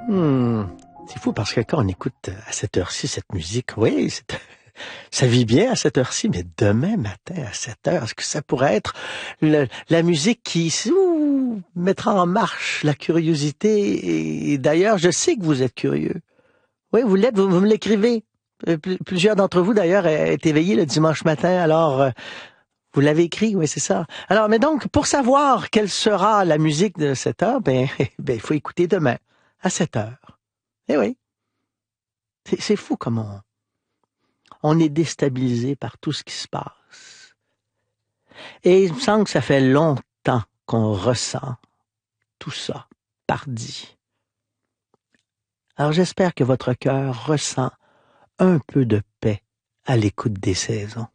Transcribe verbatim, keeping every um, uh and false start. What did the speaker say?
Hmm. C'est fou parce que quand on écoute à cette heure-ci cette musique, oui, c'est... ça vit bien à cette heure-ci, mais demain matin à sept heures, est-ce que ça pourrait être le, la musique qui ouh, mettra en marche la curiosité? Et d'ailleurs, je sais que vous êtes curieux. Oui, vous l'êtes, vous, vous me l'écrivez. Euh, Plusieurs d'entre vous, d'ailleurs, est éveillés le dimanche matin, alors euh, vous l'avez écrit, oui, c'est ça. Alors, mais donc, pour savoir quelle sera la musique de cette heure, ben, ben, il faut écouter demain à sept heures. Eh oui, c'est, c'est fou comment on est déstabilisé par tout ce qui se passe. Et il me semble que ça fait longtemps qu'on ressent tout ça, pardi. Alors j'espère que votre cœur ressent un peu de paix à l'écoute des saisons.